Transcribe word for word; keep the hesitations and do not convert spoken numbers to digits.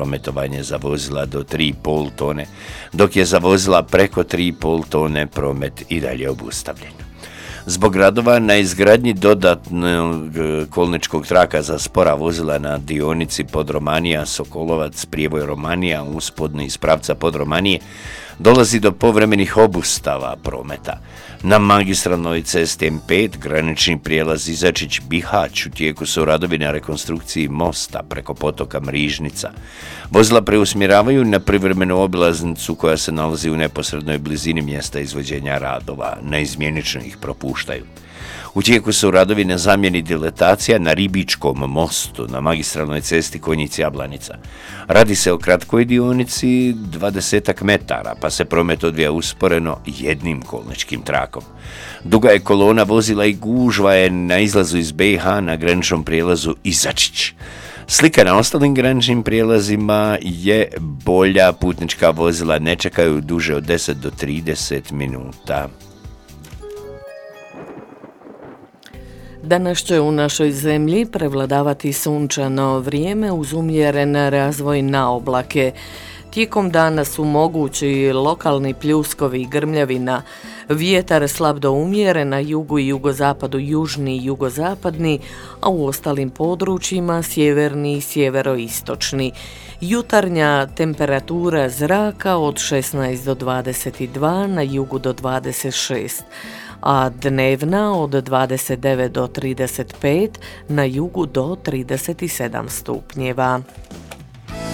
prometovanje za vozila do tri i pol tone, dok je za vozila preko tri i pol tone promet i dalje obustavljen. Zbog radova na izgradnji dodatnog kolničkog traka za spora vozila na dionici Podromanija Sokolovac prijeboj Romanija uspodno iz pravca Podromanije dolazi do povremenih obustava prometa. Na magistralnoj cesti M pet granični prijelaz Izačić Bihać u tijeku su radovi na rekonstrukciji mosta preko potoka Mrižnica. Vozila preusmjeravaju na privremenu obilaznicu koja se nalazi u neposrednoj blizini mjesta izvođenja radova, neizmjenično ih propuštaju. U tijeku su radovi na zamjeni diletacija na Ribičkom mostu na magistralnoj cesti Konjic-Jablanica. Radi se o kratkoj dionici dvadesetak metara, pa se promet odvija usporeno jednim kolničkim trakom. Duga je kolona vozila i gužva je na izlazu iz B i H na graničnom prijelazu Izačić. Slika na ostalim graničnim prijelazima je bolja, putnička vozila ne čekaju duže od deset do trideset minuta. Danas će u našoj zemlji prevladavati sunčano vrijeme uz umjeren razvoj na oblake. Tijekom dana su mogući lokalni pljuskovi i grmljavina, vjetar slab do umjeren na jugu i jugozapadu, južni i jugozapadni, a u ostalim područjima sjeverni i sjeveroistočni. Jutarnja temperatura zraka od šesnaest do dvadeset dva, na jugu do dvadeset šest, a dnevna od dvadeset devet do trideset pet, na jugu do trideset sedam stupnjeva.